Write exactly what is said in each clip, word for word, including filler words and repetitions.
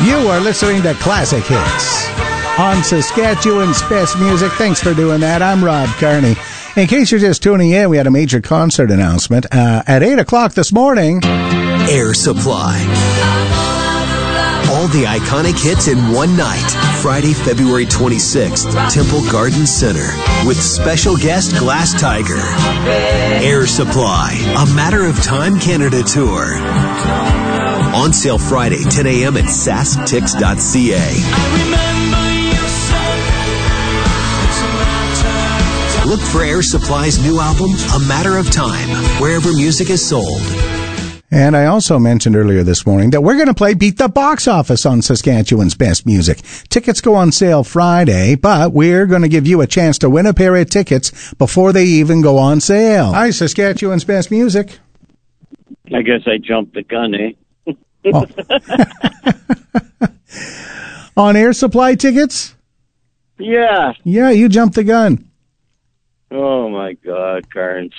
You are listening to Classic Hits on Saskatchewan's Best Music. Thanks for doing that. I'm Rob Carney. In case you're just tuning in, we had a major concert announcement uh, at eight o'clock this morning. Air Supply. All the iconic hits in one night. Friday, February twenty-sixth, Temple Garden Center. With special guest Glass Tiger. Air Supply. A Matter of Time Canada Tour. On sale Friday, ten a.m. at sask tix dot c a. Look for Air Supply's new album, A Matter of Time, wherever music is sold. And I also mentioned earlier this morning that we're going to play Beat the Box Office on Saskatchewan's Best Music. Tickets go on sale Friday, but we're going to give you a chance to win a pair of tickets before they even go on sale. Hi, Saskatchewan's Best Music. I guess I jumped the gun, eh? Oh. On Air Supply tickets? Yeah. Yeah, you jumped the gun. Oh, my God, Carnes.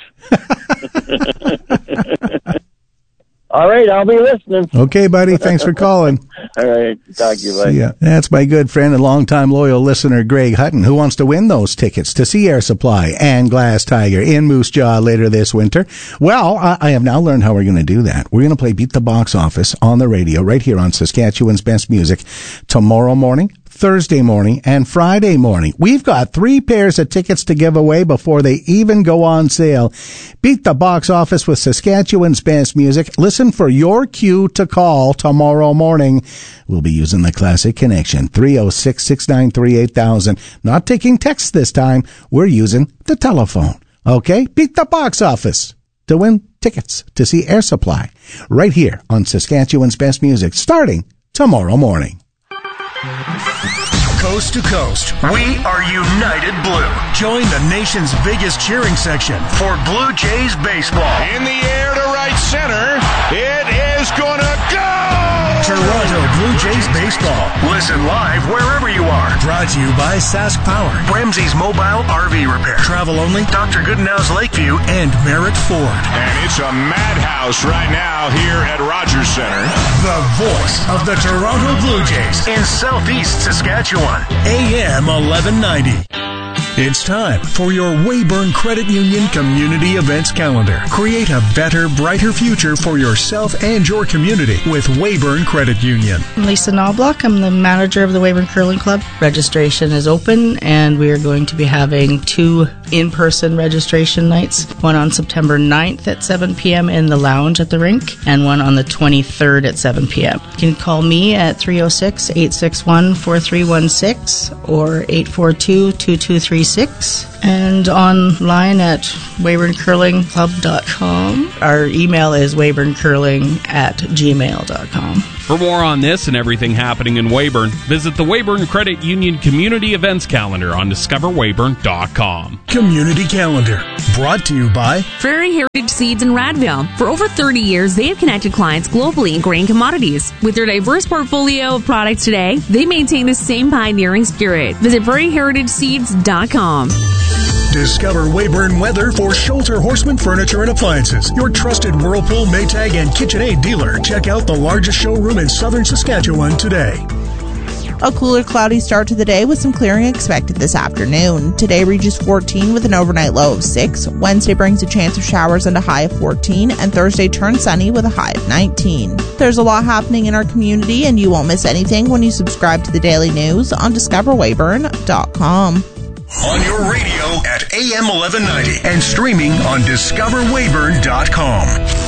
All right, I'll be listening. Okay, buddy. Thanks for calling. All right. Talk to you later. Yeah, that's my good friend and longtime loyal listener, Greg Hutton, who wants to win those tickets to see Air Supply and Glass Tiger in Moose Jaw later this winter. Well, I, I have now learned how we're going to do that. We're going to play Beat the Box Office on the radio right here on Saskatchewan's Best Music tomorrow morning, Thursday morning, and Friday morning. We've got three pairs of tickets to give away before they even go on sale. Beat the Box Office with Saskatchewan's Best Music. Listen for your cue to call tomorrow morning. We'll be using the Classic Connection, three oh six, six nine three, eight thousand. Not taking texts this time. We're using the telephone. Okay? Beat the Box Office to win tickets to see Air Supply right here on Saskatchewan's Best Music starting tomorrow morning. Coast to coast, we are United Blue. Join the nation's biggest cheering section for Blue Jays baseball. In the air to right center, it is gonna go! Toronto Blue Jays baseball. Listen live wherever you are. Brought to you by Sask Power, Ramsey's Mobile R V Repair, Travel Only, Doctor Goodenow's Lakeview, and Merritt Ford. And it's a madhouse right now here at Rogers Center. The voice of the Toronto Blue Jays in Southeast Saskatchewan. A M eleven ninety. It's time for your Weyburn Credit Union Community Events Calendar. Create a better, brighter future for yourself and your community with Weyburn Credit Union. I'm Lisa Knobloch. I'm the manager of the Weyburn Curling Club. Registration is open, and we are going to be having two in-person registration nights, one on September ninth at seven p.m. in the lounge at the rink, and one on the twenty-third at seven p.m. You can call me at three oh six, eight six one, four three one six or eight four two, two two three six, and online at weyburn curling club dot com. Our email is weyburn curling at gmail dot com. For more on this and everything happening in Weyburn, visit the Weyburn Credit Union Community Events Calendar on discover weyburn dot com. Community Calendar, brought to you by Prairie Heritage Seeds in Radville. For over thirty years, they have connected clients globally in grain commodities. With their diverse portfolio of products today, they maintain the same pioneering spirit. Visit prairie heritage seeds dot com. Discover Weyburn Weather for Schulter Horseman Furniture and Appliances, your trusted Whirlpool, Maytag, and KitchenAid dealer. Check out the largest showroom in southern Saskatchewan today. A cooler, cloudy start to the day with some clearing expected this afternoon. Today reaches fourteen with an overnight low of six. Wednesday brings a chance of showers and a high of fourteen, and Thursday turns sunny with a high of nineteen. There's a lot happening in our community, and you won't miss anything when you subscribe to the daily news on discover weyburn dot com. On your radio at A M eleven ninety and streaming on discover weyburn dot com.